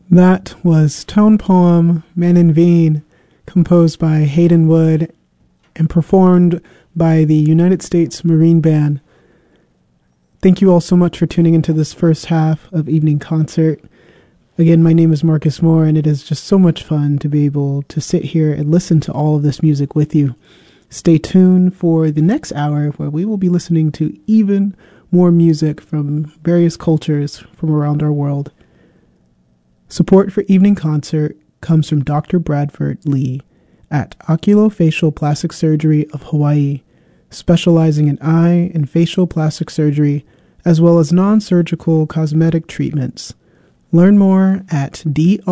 That was Tone Poem, Man in Vain, composed by Hayden Wood and performed by the United States Marine Band. Thank you all so much for tuning into this first half of Evening Concert. Again, my name is Marcus Moore, and it is just so much fun to be able to sit here and listen to all of this music with you. Stay tuned for the next hour, where we will be listening to even more music from various cultures from around our world. Support for Evening Concert comes from Dr. Bradford Lee at Oculofacial Plastic Surgery of Hawaii, specializing in eye and facial plastic surgery, as well as non-surgical cosmetic treatments. Learn more at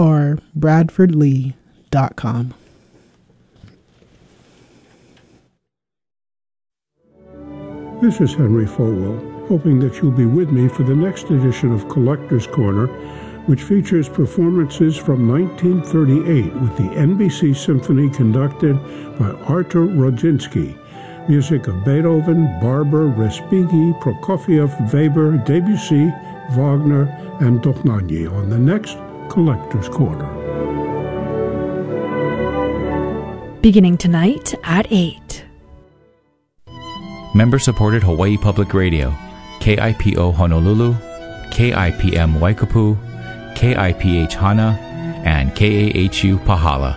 drbradfordlee.com. This is Henry Folwell, hoping that you'll be with me for the next edition of Collector's Corner, which features performances from 1938 with the NBC Symphony conducted by Artur Rodzinski, music of Beethoven, Barber, Respighi, Prokofiev, Weber, Debussy, Wagner, and Dochnagny on the next Collector's Corner. Beginning tonight at 8. Member-supported Hawaii Public Radio, KIPO Honolulu, KIPM Waikapu, KIPH Hana, and KAHU Pahala.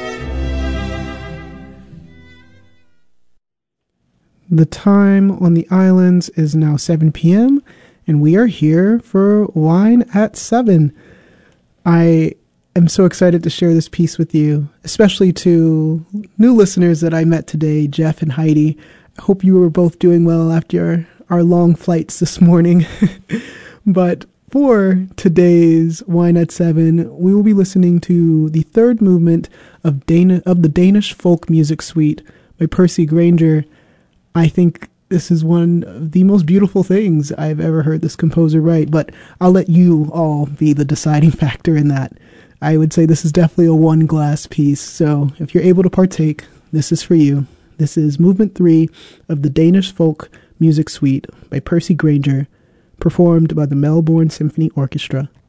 The time on the islands is now 7 p.m., and we are here for Wine at 7. I am so excited to share this piece with you, especially to new listeners that I met today, Jeff and Heidi. I hope you were both doing well after our long flights this morning. But for today's Wine at 7, we will be listening to the third movement of the Danish Folk Music Suite by Percy Grainger. I think this is one of the most beautiful things I've ever heard this composer write, but I'll let you all be the deciding factor in that. I would say this is definitely a one-glass piece, so if you're able to partake, this is for you. This is Movement 3 of the Danish Folk Music Suite by Percy Grainger, performed by the Melbourne Symphony Orchestra.